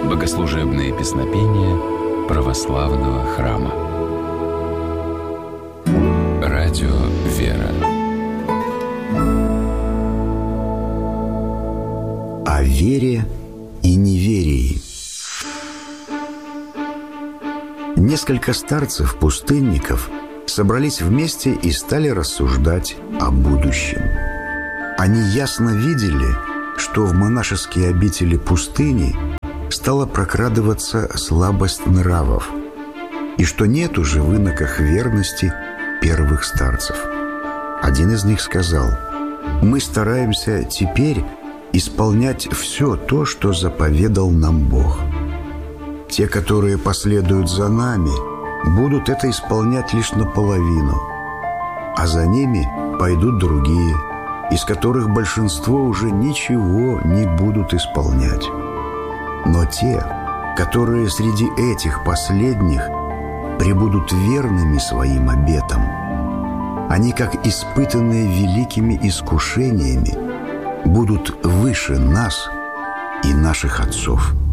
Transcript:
Богослужебные песнопения православного храма. Радио «Вера». О вере и неверии. Несколько старцев-пустынников собрались вместе и стали рассуждать о будущем. Они ясно видели, что в монашеские обители пустыни стала прокрадываться слабость нравов, и что нет уже в иноках верности первых старцев. Один из них сказал: «Мы стараемся теперь исполнять все то, что заповедал нам Бог. Те, которые последуют за нами, будут это исполнять лишь наполовину, а за ними пойдут другие, из которых большинство уже ничего не будут исполнять. Но те, которые среди этих последних пребудут верными своим обетам, они, как испытанные великими искушениями, будут выше нас и наших отцов».